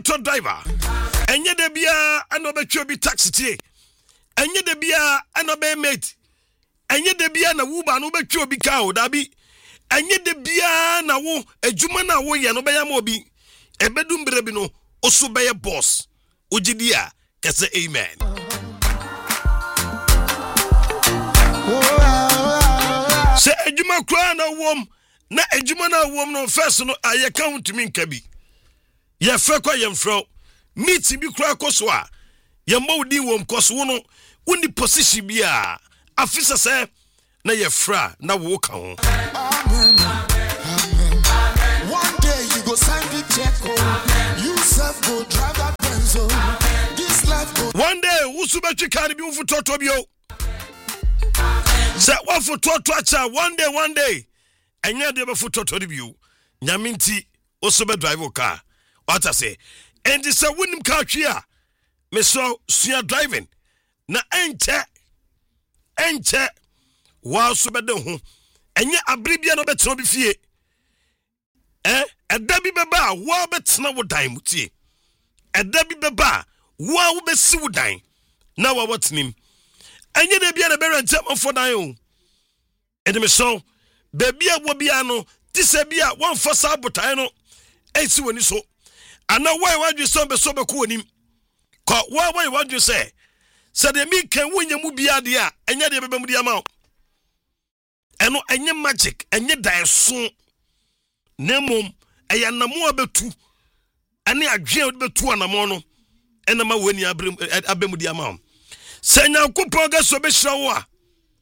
to driver enye de bia ana betwe bi taxi tie enye de bia ana be mate enye de bia na wuba no betwe obi ka o da bi enye de bia na wo adwuma na wo ye no be ya ma obi ebedum bere bi no oso be ye boss ogidia kese amen. Se adwuma kra na wom na adwuma na wom no first no aye count me nkabi ye fe kwa ye mfro meet bi kra koso a ye mawdi wom koso no woni position bi a afisa se na ye fra na wo ka ho. One day you go sign the check, you self go drive that Benzo. This life go. One day usu betwe kan bi ufu toto bio. Se wa fu toto acha one day enya de be fu toto bio. Nyaminti usu be drive car. What I say? And this wonim car twi a me so sua driving na enche wa so be de ho enye abribia no betena bi fie eda bi beba wa betena wo dan mutie eda bi beba wa wo besi wo dan na wa watnim enye de bia na be rent am for dan o edeme so baby a wo bia no tise bia won fa sa botan no esi woni so ana why wadwe so be so be ko onim ko why wadwe say de mi kan wonya mu bia de a enya de beba mu de ama eno enye magic enye daiso nemom eyanamo abetu ane adwe betu anamo no ena ma wani abemu de ama se nyankopon ga so be hira wo a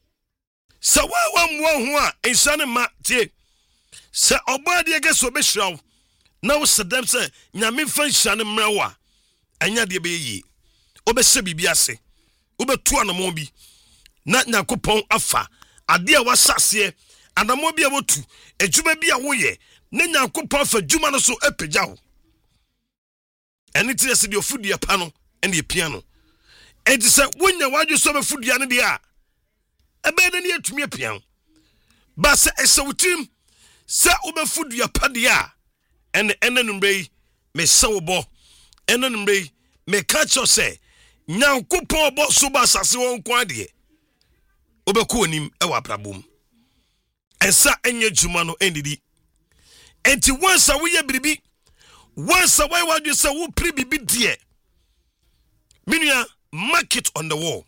se wa mo ho a insane ma tie se obade ga so be hira wo na wo sedem se nyame fa hira mra wo a enya de be yi obese bibia se obetu anamo bi na nyankopon afa ade a wasase anamo bi a wotu adwuma bi a woye na nyankopon afa dwuma no so epagya wo eni tire se de ofudua pa no ene epia no enti se wonya wadwe so be fudua no de a ebe na ne atumi epia ba se esewutim se obefudua pa de a ene numbe me sewbo ene numbe me catch us say nyankopon obo so ba asase won kwa de obeko onim e wa brabom ensa enye dwuma no endidi enti once we ye biribi once why would you say wo pri bibi die minua market on the wall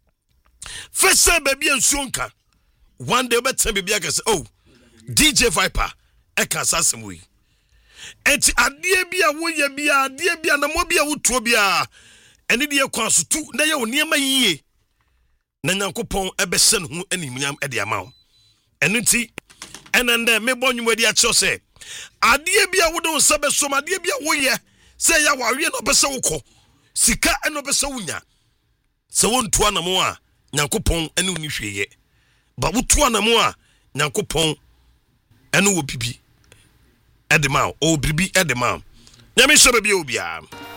first baby ensuonka one day better baby aka say oh DJ Viper e ka sasem we enti ade bia wo ye bia ade bia na mo bia wo tuo bia ene de kwa so tu na ye wo niam yie na nyankopon ebesen hu animnyam e de ama wo eno nti enende me bonwum adi a cho se ade bia wo de nsa be som ade bia wo ye se ya wawe no be se wo kɔ sika eno be se wunya se won tu anamo a nyankopon ene uni hweye ba wo tu anamo a nyankopon ene wo bibi edema o bibi edema nyame hye be bia obia